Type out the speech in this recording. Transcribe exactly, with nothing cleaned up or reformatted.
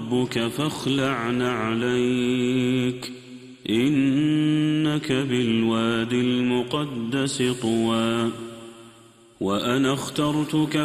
ربك فاخلع نعليك إنك بالواد المقدس طوى وأنا اخترتك